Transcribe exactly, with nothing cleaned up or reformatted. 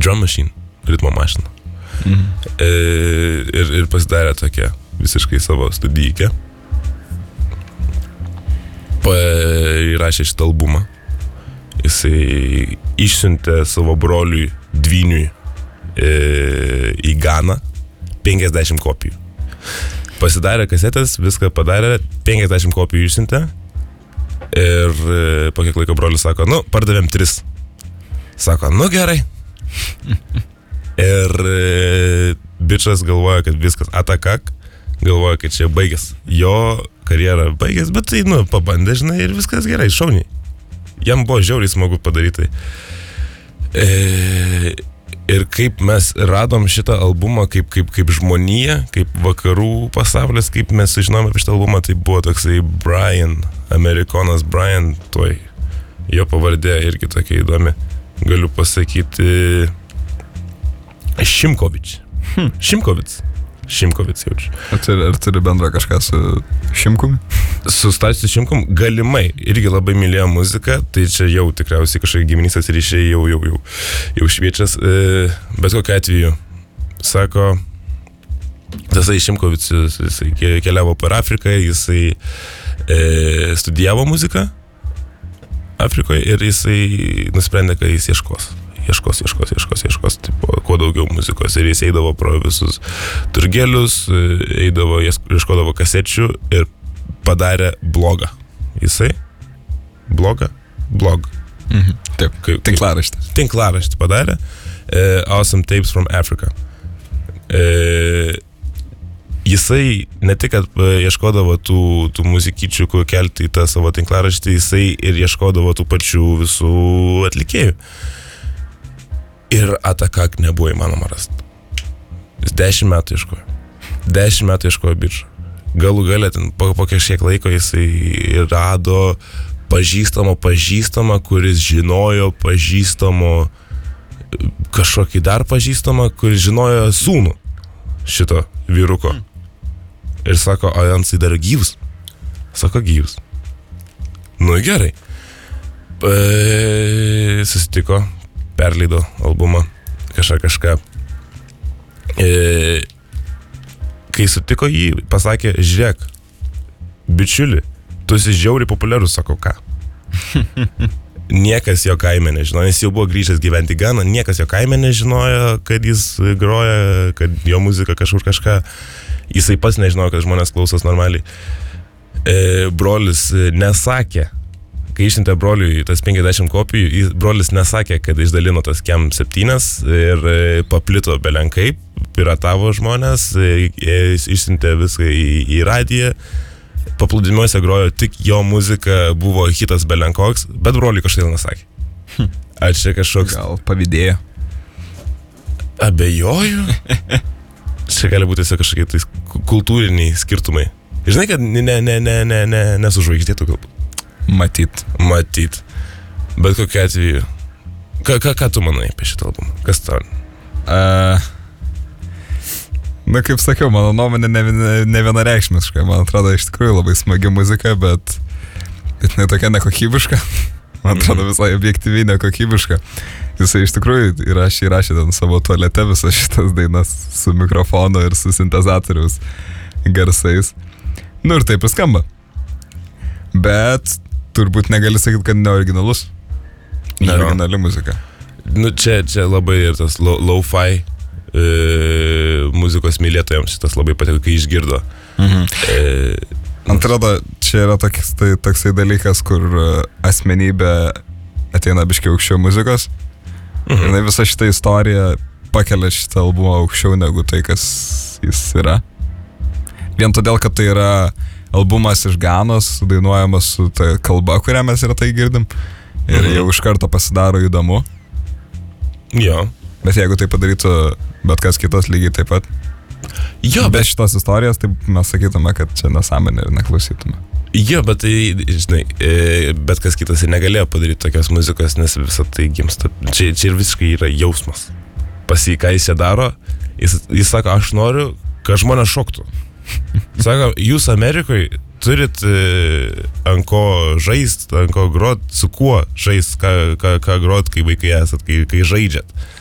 drum machine, ritmo mašina. Mhm. E, ir, ir pasidarė tokia visiškai savo studijikę. Įrašė šitą albumą. Jisai išsiuntė savo broliui dvyniui e, į Ganą penkiasdešimt kopijų. Pasidarė kasetės, viską padarė, penkiasdešimt kopijų išsiuntė. Ir e, po kiek laiko brolis sako, nu, pardavėm tris. Sako, nu gerai. Ir e, bičas galvoja, kad viskas atakak, galvoja, kad čia baigės. Jo karjerą baigės, bet tai, nu, pabandė, žinai, ir viskas gerai, šauniai. Jam buvo žiauriai smagu padaryti. E, ir kaip mes radom šitą albumą, kaip, kaip, kaip žmonija, kaip vakarų pasaulis, kaip mes sužinome apie šitą albumą, tai buvo toksai Brian, amerikonas Brian, toj, jo pavardė irgi tokia įdomi, galiu pasakyti, Šimkovič. Hmm. Šimkovic. Šimkovic jaučiu. Ar turi, ar turi bendrą kažką su Šimkumi? Su Stasiu Šimkum galimai, irgi labai mylėjo muziką, tai čia jau tikriausiai kažkokie giminystės ryšiai jau, jau, jau, jau šviečias, e, bet kokiu atveju, sako, tasai Šimkovic, jisai keliavo per Afriką, jisai e, studijavo muziką Afrikoje ir jisai nusprendė, kad jis ieškos. Ieškos, ieškos, ieškos, ieškos, tipo, kuo daugiau muzikos. Ir jis eidavo pro visus turgelius, eidavo, ieškodavo kasečių ir padarė blogą. Jisai? Blogą? Blog. Mhm. Taip, kaip, tinklaraštį. Tinklaraštį padarė. Uh, awesome Tapes from Africa. Uh, jisai ne tik, kad ieškodavo tų, tų muzikyčių, kur kelti į tą savo tinklaraštį, jisai ir ieškodavo tų pačių visų atlikėjų. Ir atakak nebuvo įmanoma rasti. Jis dešimt metų ieškojo. Dešimt metų ieškojo bičo. Galų galę, ten, po, po kažkiek laiko jisai rado pažįstamo pažįstamą, kuris žinojo pažįstamo kažkokį dar pažįstamą, kuris žinojo sūnų šito vyruko. Ir sako, o jisai dar gyvus? Sako, gyvus. Nu gerai. E, susitiko. Perleido albumą, kažką kažką. E, kai sutiko jį, pasakė, žiūrėk, bičiuli, tu esi žiauriai populiarus, sako, ką? Niekas jo kaime nežinojo, jis jau buvo grįžęs gyventi Ganą, niekas jo kaime nežinojo, kad jis groja, kad jo muzika kažkur kažką, jisai pats nežinojo, kad žmonės klausos normaliai. E, brolis nesakė, kai išsiuntė broliui tas penkiasdešimt kopijų, brolis nesakė, kad išdalino tas kem septynias ir paplito belenkaip, piratavo žmonės, išsiuntė viską į, į radiją, paplūdimiuose grojo tik jo muzika, buvo hitas belenkoks, bet broliui kažkaip nesakė. Ar čia kažkoks... Gal pavydėjo? Abejoju. Čia gali būti kažkokie tai kultūriniai skirtumai. Žinai, kad ne, ne, ne, ne, ne, nesužvaigždėtų galbūt. Matyt. Matyt. Bet kokiu atveju. Ką, ką, ką tu manai apie šitą albumą? Kas tau? Uh, na, kaip sakiau, mano nuomonė ne, ne, ne vienareikšmiška. Man atrodo, iš tikrųjų labai smagi muzika, bet, bet ne tokia nekokybiška. Man atrodo, visai objektyviai nekokybiška. Jisai iš tikrųjų įrašė, įrašė ten savo tualete visas šitas dainas su mikrofonu ir su sintezatoriaus garsais. Nu ir taip ir skamba. Bet turbūt negali sakyti, kad neoriginalus. Neoriginali muzika. Nu, čia, čia labai ir tas lo-fi e, muzikos mylėtojams šitas labai patiko, kai išgirdo. Mhm. E, Man atrodo, čia yra toks, tai, toksai dalykas, kur asmenybė ateina biškai aukščiau muzikos. Mhm. Ir visa šita istorija pakelia šitą albumą aukščiau negu tai, kas jis yra. Vien todėl, kad tai yra albumas iš Ganos, dainuojamas su ta kalba, kurią mes ir tai girdim. Ir mhm. jau iš karto pasidaro įdomu. Jo. Bet jeigu tai padarytų bet kas kitas lygiai taip pat. Jo, be bet šitos istorijos, tai mes sakytume, kad čia nesąmonė ir neklausytume. Jo, bet tai, žinai, bet kas kitas ir negalėjo padaryti tokios muzikos, nes visą tai gimsta. Čia, čia ir visiškai yra jausmas. Pas jį, ką jis čia daro, jis, jis sako, aš noriu, kad žmonės šoktų. Sako, jūs Amerikoje turit e, ant ko žaist, ant ko grot, su kuo žaist, ką, ką, ką grot, kai vaikai esat, kai, kai žaidžiat.